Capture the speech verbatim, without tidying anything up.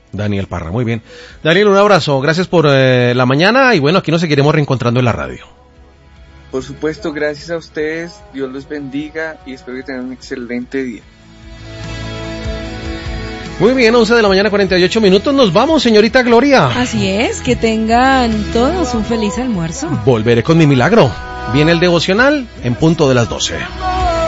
Daniel Parra, muy bien. Daniel, un abrazo, gracias por eh, la mañana y bueno, aquí nos seguiremos reencontrando en la radio. Por supuesto, gracias a ustedes, Dios los bendiga y espero que tengan un excelente día. Muy bien, once de la mañana, cuarenta y ocho minutos, nos vamos, señorita Gloria. Así es, que tengan todos un feliz almuerzo. Volveré con mi milagro. Viene el devocional en punto de las doce.